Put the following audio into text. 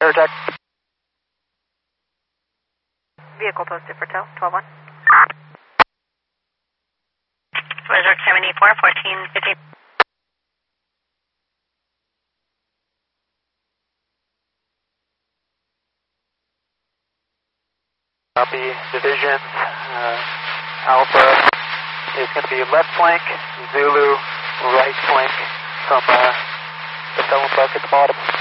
Airtech. Vehicle posted for tow, 12-1. Resort 74, 1450. Copy, divisions, Alpha is going to be left flank, Zulu right flank from the phone book at the bottom.